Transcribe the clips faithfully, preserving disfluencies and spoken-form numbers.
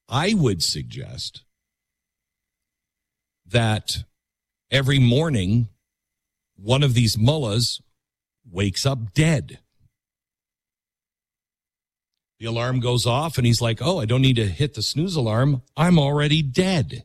I would suggest that every morning, one of these mullahs wakes up dead. The alarm goes off, and he's like, oh, I don't need to hit the snooze alarm. I'm already dead.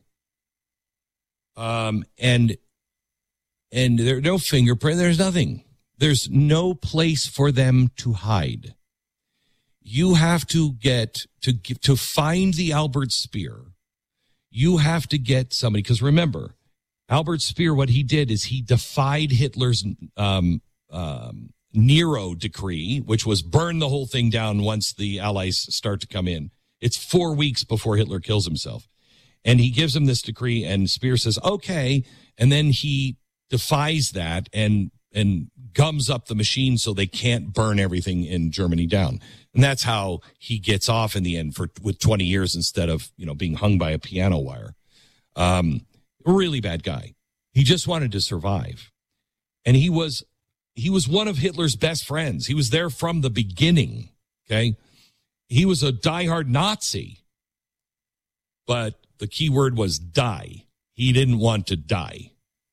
Um, and and there's no fingerprint. There's nothing. There's no place for them to hide. You have to get to to find the Albert Speer. You have to get somebody, because remember, Albert Speer, what he did is he defied Hitler's um, um, Nero decree, which was burn the whole thing down once the Allies start to come in. It's four weeks before Hitler kills himself. And he gives him this decree, and Speer says, okay. And then he defies that and and gums up the machine so they can't burn everything in Germany down. And that's how he gets off in the end for with twenty years instead of, you know, being hung by a piano wire. Um, a really bad guy. He just wanted to survive. And he was he was one of Hitler's best friends. He was there from the beginning, okay? He was a diehard Nazi. But the key word was die. He didn't want to die.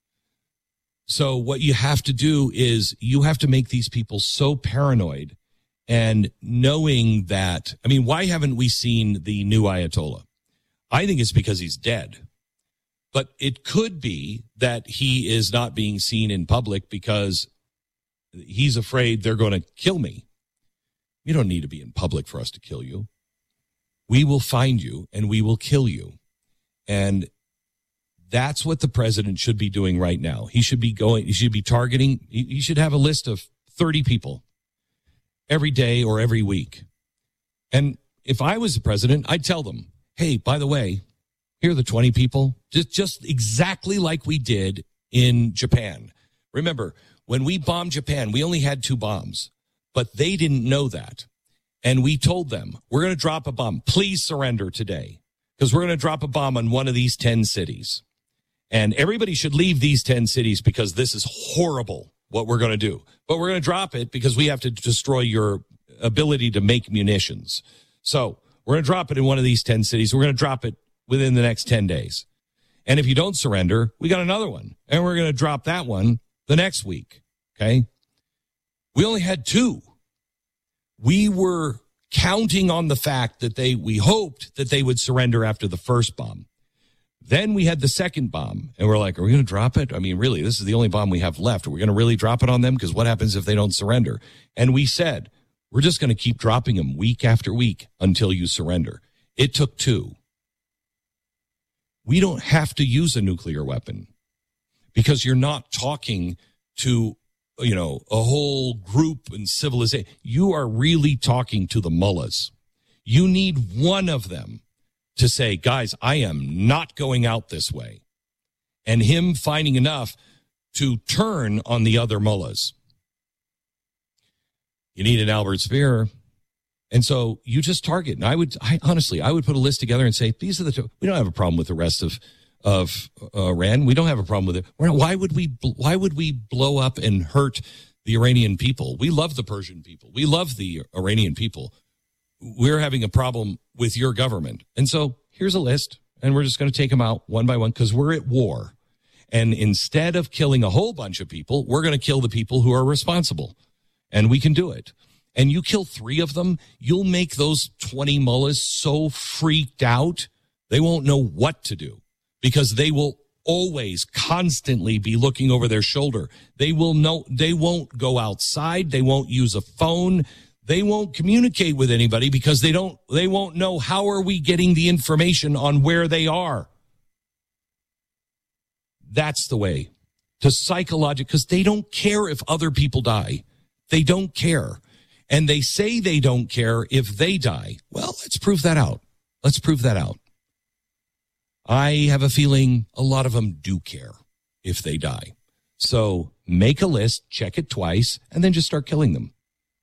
So what you have to do is you have to make these people so paranoid, and knowing that, I mean, why haven't we seen the new Ayatollah? I think it's because he's dead. But it could be that he is not being seen in public because he's afraid they're going to kill me. You don't need to be in public for us to kill you. We will find you and we will kill you. And that's what the president should be doing right now. He should be going, he should be targeting, he should have a list of thirty people every day or every week. And if I was the president, I'd tell them, hey, by the way, here are the twenty people, just, just exactly like we did in Japan. Remember, when we bombed Japan, we only had two bombs, but they didn't know that. And we told them, we're going to drop a bomb. Please surrender today, because we're going to drop a bomb on one of these ten cities. And everybody should leave these ten cities because this is horrible what we're going to do. But we're going to drop it because we have to destroy your ability to make munitions. So we're going to drop it in one of these ten cities. We're going to drop it within the next ten days. And if you don't surrender, we got another one. And we're going to drop that one the next week. Okay? We only had two. We were counting on the fact that they, we hoped that they would surrender after the first bomb. Then we had the second bomb, and we're like, are we going to drop it? I mean, really, this is the only bomb we have left. Are we going to really drop it on them? Because what happens if they don't surrender? And we said, we're just going to keep dropping them week after week until you surrender. It took two. We don't have to use a nuclear weapon because you're not talking to, you know, a whole group and civilization. You are really talking to the mullahs. You need one of them to say, guys, I am not going out this way. And him finding enough to turn on the other mullahs. You need an Albert Speer. And so you just target. And I would, I honestly, I would put a list together and say, these are the two. We don't have a problem with the rest of, of uh, Iran. We don't have a problem with it. Why would we, why would we blow up and hurt the Iranian people? We love the Persian people. We love the Iranian people. We're having a problem with your government. And so here's a list, and we're just going to take them out one by one because we're at war. And instead of killing a whole bunch of people, we're going to kill the people who are responsible. And we can do it. And you kill three of them, you'll make those twenty mullahs so freaked out, they won't know what to do because they will always constantly be looking over their shoulder. They will know, they won't go outside. They won't use a phone. They won't communicate with anybody because they don't, they won't know how are we getting the information on where they are. That's the way to psychological, because they don't care if other people die. They don't care. And they say they don't care if they die. Well, let's prove that out. Let's prove that out. I have a feeling a lot of them do care if they die. So make a list, check it twice, and then just start killing them.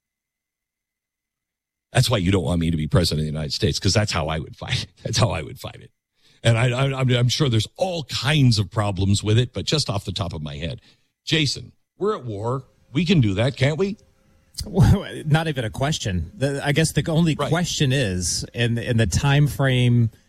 That's why you don't want me to be president of the United States, because that's how I would fight it. That's how I would fight it. And I, I, I'm sure there's all kinds of problems with it, but just off the top of my head. Jason, we're at war. We can do that, can't we? Well, not even a question. The, I guess the only right. question is, in, in the time frame